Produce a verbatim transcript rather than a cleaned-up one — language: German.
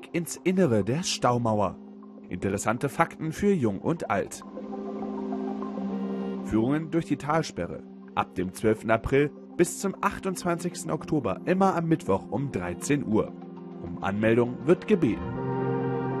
Blick ins Innere der Staumauer. Interessante Fakten für Jung und Alt. Führungen durch die Talsperre. Ab dem zwölften April bis zum achtundzwanzigsten Oktober immer am Mittwoch um dreizehn Uhr. Um Anmeldung wird gebeten.